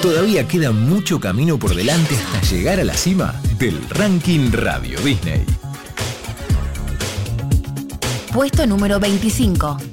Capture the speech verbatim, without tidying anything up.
Todavía queda mucho camino por delante hasta llegar a la cima del ranking Radio Disney. Puesto número veinticinco.